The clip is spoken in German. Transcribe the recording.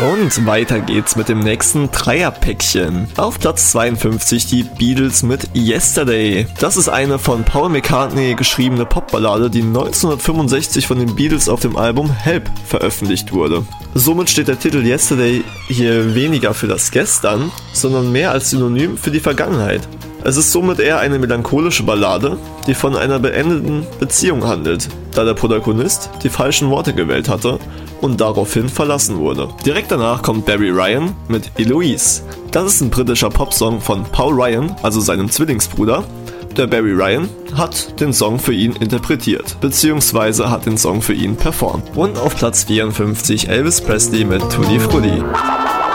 Und weiter geht's mit dem nächsten Dreierpäckchen. Auf Platz 52 die Beatles mit Yesterday. Das ist eine von Paul McCartney geschriebene Popballade, die 1965 von den Beatles auf dem Album Help veröffentlicht wurde. Somit steht der Titel Yesterday hier weniger für das Gestern, sondern mehr als Synonym für die Vergangenheit. Es ist somit eher eine melancholische Ballade, die von einer beendeten Beziehung handelt, da der Protagonist die falschen Worte gewählt hatte und daraufhin verlassen wurde. Direkt danach kommt Barry Ryan mit Eloise. Das ist ein britischer Popsong von Paul Ryan, also seinem Zwillingsbruder. Der Barry Ryan hat den Song für ihn interpretiert, beziehungsweise hat den Song für ihn performt. Und auf Platz 54 Elvis Presley mit Tutti Frutti.